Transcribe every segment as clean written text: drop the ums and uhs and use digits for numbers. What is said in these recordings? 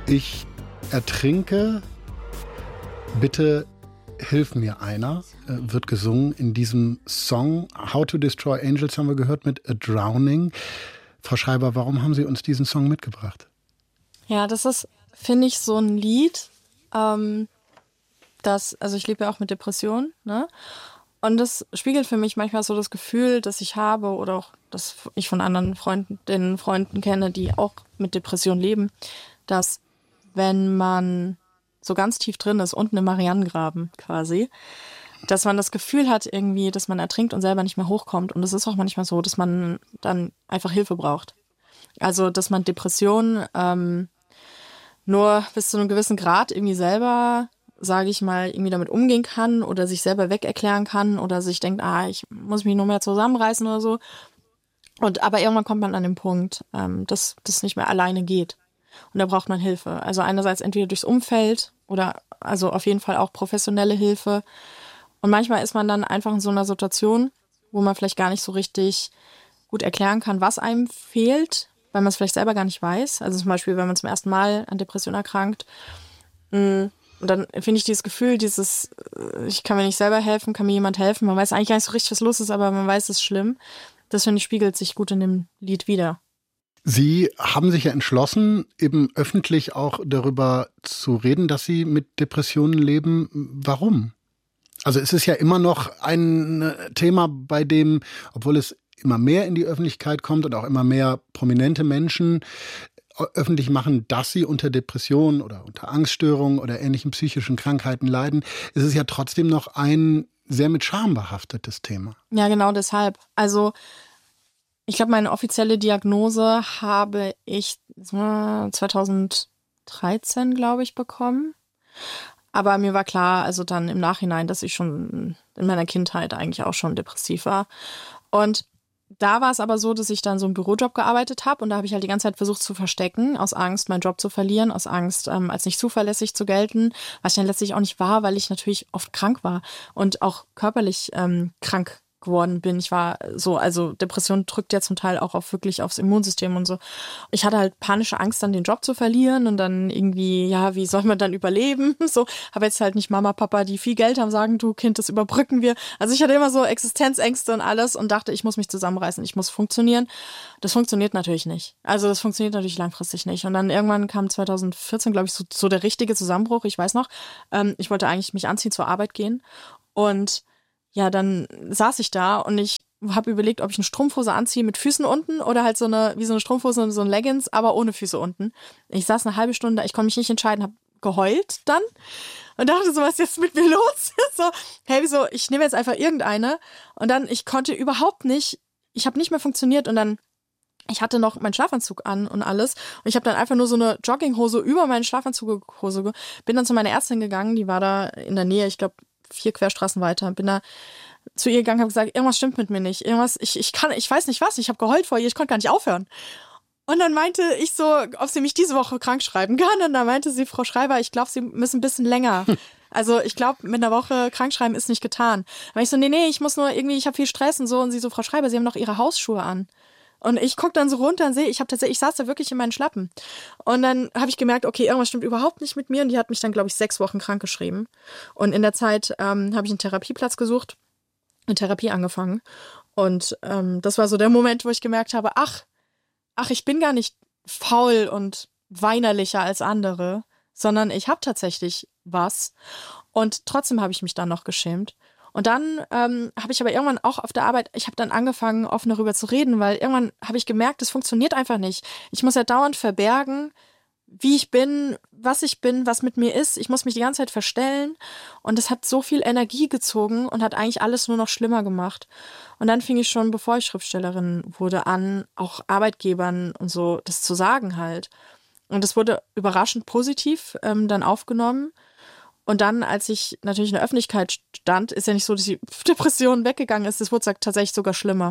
Ich ertrinke, bitte hilf mir einer, wird gesungen in diesem Song. How to Destroy Angels haben wir gehört mit A Drowning. Frau Schreiber, warum haben Sie uns diesen Song mitgebracht? Ja, das ist, finde ich, so ein Lied, also ich lebe ja auch mit Depressionen, ne? Und das spiegelt für mich manchmal so das Gefühl, das ich habe oder auch, das ich von anderen Freunden kenne, die auch mit Depressionen leben, dass wenn man so ganz tief drin ist, unten im Marianengraben quasi, dass man das Gefühl hat irgendwie, dass man ertrinkt und selber nicht mehr hochkommt. Und es ist auch manchmal so, dass man dann einfach Hilfe braucht. Also, dass man Depressionen nur bis zu einem gewissen Grad irgendwie selber, sage ich mal, irgendwie damit umgehen kann oder sich selber wegerklären kann oder sich denkt, ich muss mich nur mehr zusammenreißen oder so. Aber irgendwann kommt man an den Punkt, dass das nicht mehr alleine geht. Und da braucht man Hilfe. Also einerseits entweder durchs Umfeld oder also auf jeden Fall auch professionelle Hilfe. Und manchmal ist man dann einfach in so einer Situation, wo man vielleicht gar nicht so richtig gut erklären kann, was einem fehlt, weil man es vielleicht selber gar nicht weiß. Also zum Beispiel, wenn man zum ersten Mal an Depression erkrankt. Und dann finde ich dieses Gefühl, ich kann mir nicht selber helfen, kann mir jemand helfen. Man weiß eigentlich gar nicht so richtig, was los ist, aber man weiß, es ist schlimm. Das, finde ich, spiegelt sich gut in dem Lied wider. Sie haben sich ja entschlossen, eben öffentlich auch darüber zu reden, dass Sie mit Depressionen leben. Warum? Also es ist ja immer noch ein Thema, bei dem, obwohl es immer mehr in die Öffentlichkeit kommt und auch immer mehr prominente Menschen öffentlich machen, dass sie unter Depressionen oder unter Angststörungen oder ähnlichen psychischen Krankheiten leiden, ist es ja trotzdem noch ein sehr mit Scham behaftetes Thema. Ja, genau deshalb. Also ich glaube, meine offizielle Diagnose habe ich 2013, glaube ich, bekommen. Aber mir war klar, also dann im Nachhinein, dass ich schon in meiner Kindheit eigentlich auch schon depressiv war. Und da war es aber so, dass ich dann so einen Bürojob gearbeitet habe und da habe ich halt die ganze Zeit versucht zu verstecken, aus Angst, meinen Job zu verlieren, aus Angst, als nicht zuverlässig zu gelten, was ich dann letztlich auch nicht war, weil ich natürlich oft krank war und auch körperlich krank geworden bin. Ich war so, also Depression drückt ja zum Teil auch wirklich aufs Immunsystem und so. Ich hatte halt panische Angst, dann den Job zu verlieren und dann irgendwie, ja, wie soll man dann überleben? So, habe jetzt halt nicht Mama, Papa, die viel Geld haben, sagen, du Kind, das überbrücken wir. Also ich hatte immer so Existenzängste und alles und dachte, ich muss mich zusammenreißen, ich muss funktionieren. Das funktioniert natürlich nicht. Also das funktioniert natürlich langfristig nicht. Und dann irgendwann kam 2014, glaube ich, so der richtige Zusammenbruch. Ich weiß noch, ich wollte eigentlich mich anziehen, zur Arbeit gehen und ja, dann saß ich da und ich habe überlegt, ob ich eine Strumpfhose anziehe mit Füßen unten oder halt wie so eine Strumpfhose und so ein Leggings, aber ohne Füße unten. Ich saß eine halbe Stunde, ich konnte mich nicht entscheiden, habe geheult dann und dachte so, was ist jetzt mit mir los? So, hey, wieso, ich nehme jetzt einfach irgendeine und dann, ich konnte überhaupt nicht, ich habe nicht mehr funktioniert und dann, ich hatte noch meinen Schlafanzug an und alles und ich habe dann einfach nur so eine Jogginghose über meine Schlafanzughose, bin dann zu meiner Ärztin gegangen, die war da in der Nähe, ich glaube 4 Querstraßen weiter, bin da zu ihr gegangen, habe gesagt, irgendwas stimmt mit mir nicht, irgendwas, ich weiß nicht was, ich habe geheult vor ihr, ich konnte gar nicht aufhören. Und dann meinte ich so, ob sie mich diese Woche krank schreiben kann und dann meinte sie, Frau Schreiber, ich glaube, Sie müssen ein bisschen länger. Also ich glaube, mit einer Woche krankschreiben ist nicht getan. Aber ich so, nee, ich muss nur irgendwie, ich habe viel Stress und so und sie so, Frau Schreiber, Sie haben doch Ihre Hausschuhe an. Und ich gucke dann so runter und sehe, ich saß da wirklich in meinen Schlappen. Und dann habe ich gemerkt, okay, irgendwas stimmt überhaupt nicht mit mir. Und die hat mich dann, glaube ich, 6 Wochen krank geschrieben. Und in der Zeit habe ich einen Therapieplatz gesucht, eine Therapie angefangen. Und das war so der Moment, wo ich gemerkt habe, ach, ich bin gar nicht faul und weinerlicher als andere, sondern ich habe tatsächlich was. Und trotzdem habe ich mich dann noch geschämt. Und dann habe ich aber irgendwann auch auf der Arbeit, ich habe dann angefangen, offen darüber zu reden, weil irgendwann habe ich gemerkt, das funktioniert einfach nicht. Ich muss ja dauernd verbergen, wie ich bin, was mit mir ist. Ich muss mich die ganze Zeit verstellen. Und das hat so viel Energie gezogen und hat eigentlich alles nur noch schlimmer gemacht. Und dann fing ich schon, bevor ich Schriftstellerin wurde, an, auch Arbeitgebern und so das zu sagen halt. Und das wurde überraschend positiv dann aufgenommen. Und dann, als ich natürlich in der Öffentlichkeit stand, ist ja nicht so, dass die Depression weggegangen ist. Das wurde tatsächlich sogar schlimmer.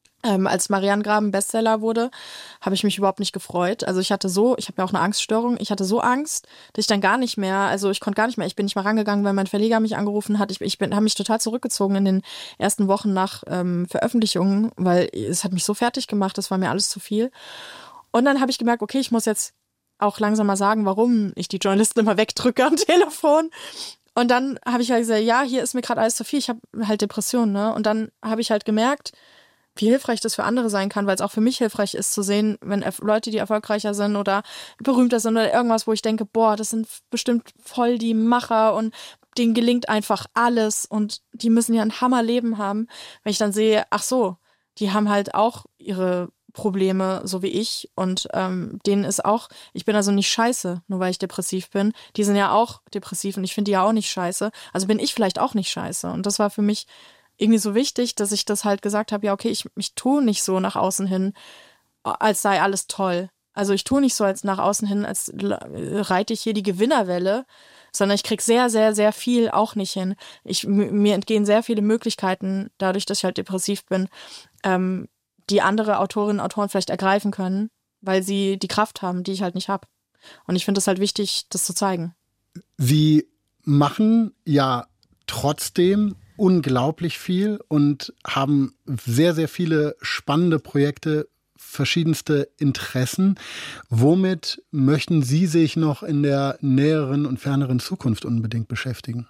Als Marianengraben Bestseller wurde, habe ich mich überhaupt nicht gefreut. Also ich habe ja auch eine Angststörung. Ich hatte so Angst, dass ich dann gar nicht mehr, also ich konnte gar nicht mehr, ich bin nicht mal rangegangen, weil mein Verleger mich angerufen hat. Habe mich total zurückgezogen in den ersten Wochen nach Veröffentlichungen, weil es hat mich so fertig gemacht, das war mir alles zu viel. Und dann habe ich gemerkt, okay, ich muss jetzt auch langsam mal sagen, warum ich die Journalisten immer wegdrücke am Telefon. Und dann habe ich halt gesagt, ja, hier ist mir gerade alles zu viel, ich habe halt Depressionen, ne? Und dann habe ich halt gemerkt, wie hilfreich das für andere sein kann, weil es auch für mich hilfreich ist zu sehen, wenn Leute, die erfolgreicher sind oder berühmter sind oder irgendwas, wo ich denke, boah, das sind bestimmt voll die Macher und denen gelingt einfach alles und die müssen ja ein Hammerleben haben. Wenn ich dann sehe, ach so, die haben halt auch ihre Probleme, so wie ich und denen ist auch, ich bin also nicht scheiße, nur weil ich depressiv bin. Die sind ja auch depressiv und ich finde die ja auch nicht scheiße. Also bin ich vielleicht auch nicht scheiße und das war für mich irgendwie so wichtig, dass ich das halt gesagt habe, ja okay, ich tue nicht so nach außen hin, als sei alles toll. Also ich tue nicht so als nach außen hin, als reite ich hier die Gewinnerwelle, sondern ich krieg sehr, sehr, sehr viel auch nicht hin. Mir entgehen sehr viele Möglichkeiten, dadurch, dass ich halt depressiv bin, die andere Autorinnen und Autoren vielleicht ergreifen können, weil sie die Kraft haben, die ich halt nicht habe. Und ich finde es halt wichtig, das zu zeigen. Sie machen ja trotzdem unglaublich viel und haben sehr, sehr viele spannende Projekte, verschiedenste Interessen. Womit möchten Sie sich noch in der näheren und ferneren Zukunft unbedingt beschäftigen?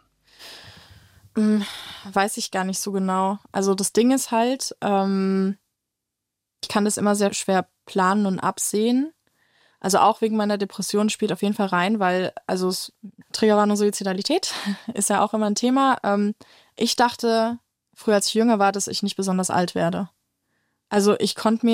Weiß ich gar nicht so genau. Also das Ding ist halt, ich kann das immer sehr schwer planen und absehen. Also auch wegen meiner Depression spielt auf jeden Fall rein, weil also Triggerwarnung Suizidalität ist ja auch immer ein Thema. Ich dachte früher, als ich jünger war, dass ich nicht besonders alt werde. Also ich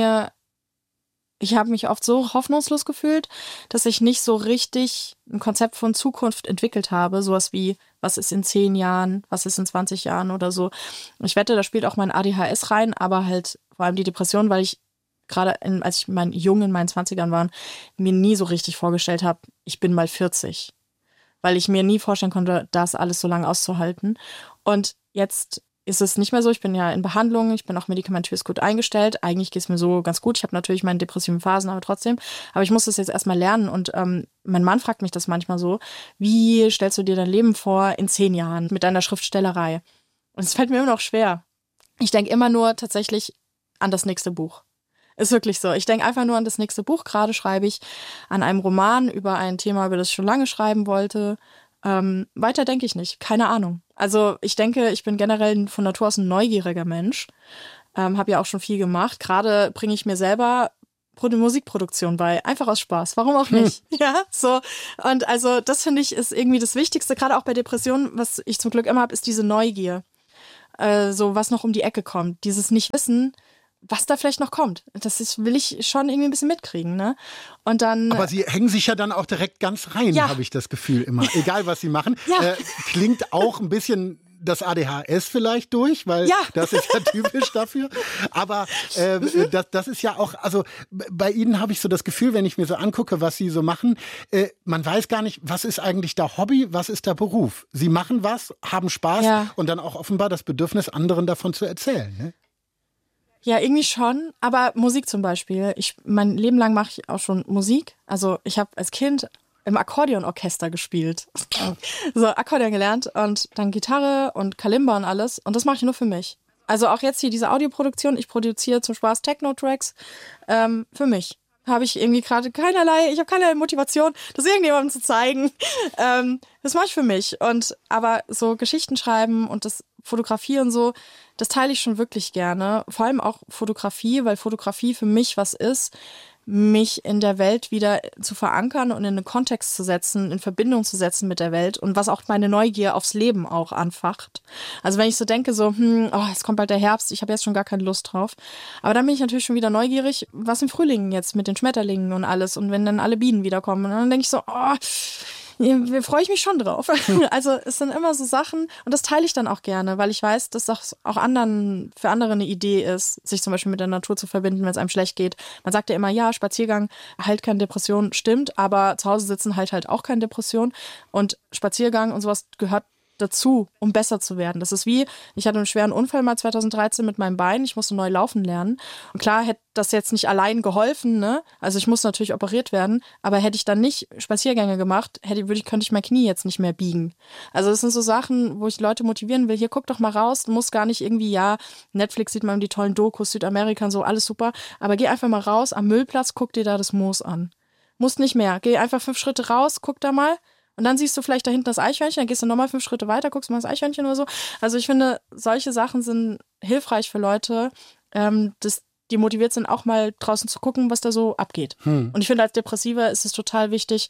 habe mich oft so hoffnungslos gefühlt, dass ich nicht so richtig ein Konzept von Zukunft entwickelt habe. Sowas wie, was ist in 10 Jahren, was ist in 20 Jahren oder so. Ich wette, da spielt auch mein ADHS rein, aber halt vor allem die Depression, weil ich gerade als ich in meinen 20ern war, mir nie so richtig vorgestellt habe, ich bin mal 40. Weil ich mir nie vorstellen konnte, das alles so lange auszuhalten. Und jetzt ist es nicht mehr so. Ich bin ja in Behandlung, ich bin auch medikamentös gut eingestellt. Eigentlich geht es mir so ganz gut. Ich habe natürlich meine depressiven Phasen, aber trotzdem. Aber ich muss das jetzt erstmal lernen. Und mein Mann fragt mich das manchmal so, wie stellst du dir dein Leben vor in 10 Jahren mit deiner Schriftstellerei? Und es fällt mir immer noch schwer. Ich denke immer nur tatsächlich an das nächste Buch. Ist wirklich so. Ich denke einfach nur an das nächste Buch. Gerade schreibe ich an einem Roman über ein Thema, über das ich schon lange schreiben wollte. Weiter denke ich nicht. Keine Ahnung. Also ich denke, ich bin generell von Natur aus ein neugieriger Mensch. Habe ja auch schon viel gemacht. Gerade bringe ich mir selber Musikproduktion bei. Einfach aus Spaß. Warum auch nicht? Ja, so. Und also das finde ich ist irgendwie das Wichtigste. Gerade auch bei Depressionen, was ich zum Glück immer habe, ist diese Neugier. So was noch um die Ecke kommt. Dieses Nicht-Wissen, was da vielleicht noch kommt. Will ich schon irgendwie ein bisschen mitkriegen, ne? Und dann. Aber Sie hängen sich ja dann auch direkt ganz rein, ja. Habe ich das Gefühl immer. Egal, was Sie machen. Ja. Klingt auch ein bisschen das ADHS vielleicht durch, weil das ist ja typisch dafür. Aber das ist ja auch, also bei Ihnen habe ich so das Gefühl, wenn ich mir so angucke, was Sie so machen, man weiß gar nicht, was ist eigentlich der Hobby, was ist der Beruf. Sie machen was, haben Spaß und dann auch offenbar das Bedürfnis, anderen davon zu erzählen, ne? Ja, irgendwie schon, aber Musik zum Beispiel. Mein Leben lang mache ich auch schon Musik. Also ich habe als Kind im Akkordeonorchester gespielt. So, Akkordeon gelernt und dann Gitarre und Kalimba und alles. Und das mache ich nur für mich. Also auch jetzt hier diese Audioproduktion. Ich produziere zum Spaß Techno-Tracks für mich. Habe ich irgendwie gerade ich habe keinerlei Motivation, das irgendjemandem zu zeigen. Das mache ich für mich. Aber so Geschichten schreiben und das Fotografie und so, das teile ich schon wirklich gerne. Vor allem auch Fotografie, weil Fotografie für mich was ist, mich in der Welt wieder zu verankern und in einen Kontext zu setzen, in Verbindung zu setzen mit der Welt und was auch meine Neugier aufs Leben auch anfacht. Also wenn ich so denke, so, jetzt kommt bald der Herbst, ich habe jetzt schon gar keine Lust drauf. Aber dann bin ich natürlich schon wieder neugierig, was im Frühling jetzt mit den Schmetterlingen und alles und wenn dann alle Bienen wiederkommen. Und dann denke ich so, freue ich mich schon drauf. Also es sind immer so Sachen und das teile ich dann auch gerne, weil ich weiß, dass das auch für andere eine Idee ist, sich zum Beispiel mit der Natur zu verbinden, wenn es einem schlecht geht. Man sagt ja immer, ja, Spaziergang heilt keine Depression, stimmt, aber zu Hause sitzen halt auch keine Depression und Spaziergang und sowas gehört dazu, um besser zu werden. Das ist wie, ich hatte einen schweren Unfall mal 2013 mit meinem Bein, ich musste neu laufen lernen. Und klar hätte das jetzt nicht allein geholfen, ne? Also ich muss natürlich operiert werden, aber hätte ich dann nicht Spaziergänge gemacht, könnte ich mein Knie jetzt nicht mehr biegen. Also das sind so Sachen, wo ich Leute motivieren will, hier guck doch mal raus, du musst gar nicht irgendwie, Netflix sieht man die tollen Dokus, Südamerika und so, alles super, aber geh einfach mal raus am Müllplatz, guck dir da das Moos an. Musst nicht mehr. Geh einfach 5 Schritte raus, guck da mal. Und dann siehst du vielleicht da hinten das Eichhörnchen, dann gehst du nochmal 5 Schritte weiter, guckst mal das Eichhörnchen oder so. Also ich finde, solche Sachen sind hilfreich für Leute, die motiviert sind, auch mal draußen zu gucken, was da so abgeht. Und ich finde, als Depressiver ist es total wichtig,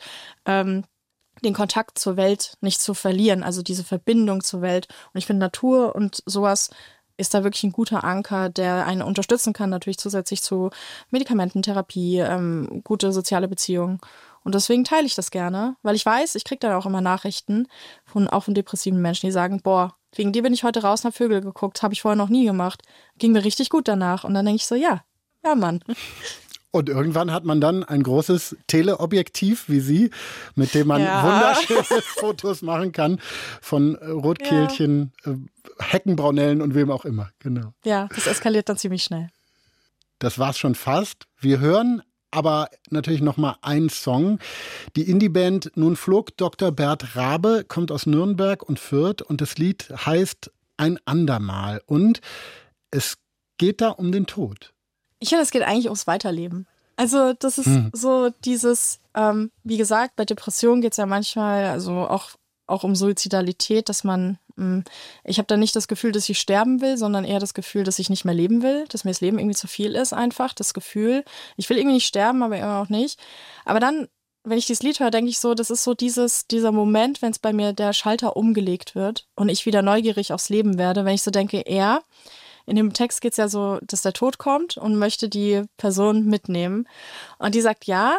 den Kontakt zur Welt nicht zu verlieren, also diese Verbindung zur Welt. Und ich finde, Natur und sowas ist da wirklich ein guter Anker, der einen unterstützen kann, natürlich zusätzlich zu Medikamententherapie, gute soziale Beziehungen. Und deswegen teile ich das gerne, weil ich weiß, ich kriege dann auch immer Nachrichten auch von depressiven Menschen, die sagen, boah, wegen dir bin ich heute raus und hab Vögel geguckt, habe ich vorher noch nie gemacht. Ging mir richtig gut danach. Und dann denke ich so, ja, Mann. Und irgendwann hat man dann ein großes Teleobjektiv wie Sie, mit dem man wunderschöne Fotos machen kann von Rotkehlchen, Heckenbraunellen und wem auch immer. Genau. Ja, das eskaliert dann ziemlich schnell. Das war's schon fast. Wir hören aber natürlich noch mal einen Song. Die Indie-Band Nun flog Dr. Bert Rabe kommt aus Nürnberg und Fürth und das Lied heißt Ein andermal. Und es geht da um den Tod. Ich finde, es geht eigentlich ums Weiterleben. Also das ist so dieses, wie gesagt, bei Depressionen geht es ja manchmal also auch um Suizidalität, dass man, ich habe da nicht das Gefühl, dass ich sterben will, sondern eher das Gefühl, dass ich nicht mehr leben will, dass mir das Leben irgendwie zu viel ist einfach, das Gefühl, ich will irgendwie nicht sterben, aber immer auch nicht. Aber dann, wenn ich dieses Lied höre, denke ich so, das ist so dieser Moment, wenn es bei mir der Schalter umgelegt wird und ich wieder neugierig aufs Leben werde, wenn ich so denke, in dem Text geht es ja so, dass der Tod kommt und möchte die Person mitnehmen. Und die sagt, ja,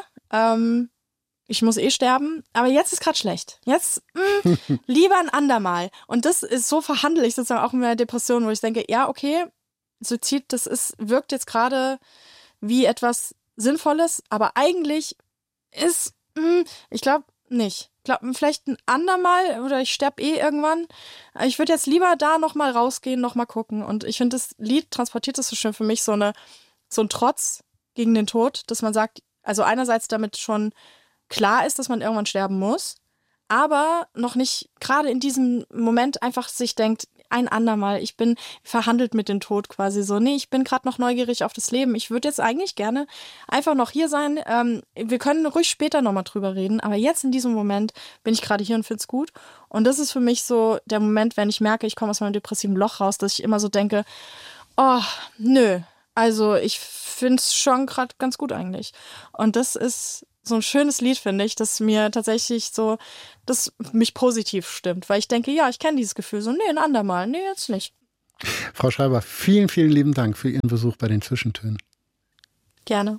ich muss sterben, aber jetzt ist gerade schlecht. Jetzt lieber ein andermal. Und das ist so verhandle ich sozusagen auch in meiner Depression, wo ich denke, ja, okay, Suizid, wirkt jetzt gerade wie etwas Sinnvolles, aber eigentlich ist, ich glaube nicht. Ich glaube, vielleicht ein andermal oder ich sterbe irgendwann. Ich würde jetzt lieber da nochmal rausgehen, nochmal gucken. Und ich finde, das Lied transportiert das so schön für mich, so ein Trotz gegen den Tod, dass man sagt, also einerseits damit schon klar ist, dass man irgendwann sterben muss, aber noch nicht gerade in diesem Moment einfach sich denkt, ein andermal, ich bin verhandelt mit dem Tod quasi so, nee, ich bin gerade noch neugierig auf das Leben, ich würde jetzt eigentlich gerne einfach noch hier sein, wir können ruhig später nochmal drüber reden, aber jetzt in diesem Moment bin ich gerade hier und finde es gut und das ist für mich so der Moment, wenn ich merke, ich komme aus meinem depressiven Loch raus, dass ich immer so denke, oh, nö, also ich finde es schon gerade ganz gut eigentlich und das ist so ein schönes Lied, finde ich, das mir tatsächlich so, das mich positiv stimmt, weil ich denke, ja, ich kenne dieses Gefühl so, nee, ein andermal, nee, jetzt nicht. Frau Schreiber, vielen, vielen lieben Dank für Ihren Besuch bei den Zwischentönen. Gerne.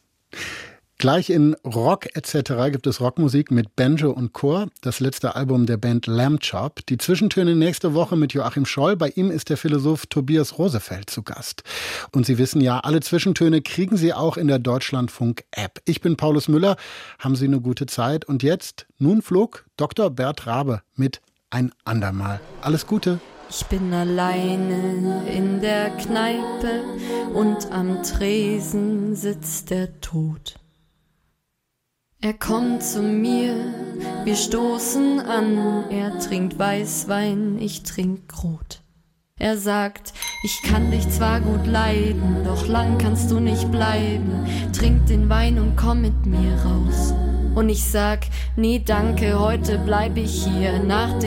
Gleich in Rock etc. gibt es Rockmusik mit Banjo und Chor, das letzte Album der Band Lamb Chop. Die Zwischentöne nächste Woche mit Joachim Scholl. Bei ihm ist der Philosoph Tobias Rosefeld zu Gast. Und Sie wissen ja, alle Zwischentöne kriegen Sie auch in der Deutschlandfunk-App. Ich bin Paulus Müller. Haben Sie eine gute Zeit. Und jetzt, nun flog Dr. Bert Rabe mit Ein andermal. Alles Gute. Ich bin alleine in der Kneipe und am Tresen sitzt der Tod. Er kommt zu mir, wir stoßen an, er trinkt Weißwein, ich trink Rot. Er sagt, ich kann dich zwar gut leiden, doch lang kannst du nicht bleiben, trink den Wein und komm mit mir raus. Und ich sag, nee danke, heute bleib ich hier, nach dem